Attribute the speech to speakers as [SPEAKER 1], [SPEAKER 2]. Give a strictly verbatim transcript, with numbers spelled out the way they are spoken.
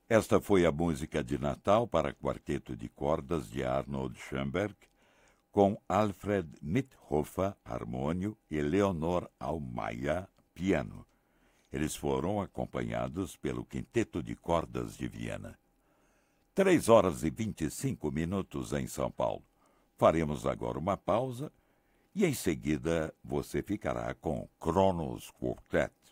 [SPEAKER 1] Esta foi a música de Natal para quarteto de cordas de Arnold Schoenberg, com Alfred Mithofer, harmônio, e Leonor Almaia, piano. Eles foram acompanhados pelo Quinteto de Cordas de Viena. Três horas e vinte e cinco minutos em São Paulo. Faremos agora uma pausa e, em seguida, você ficará com Kronos Quartet.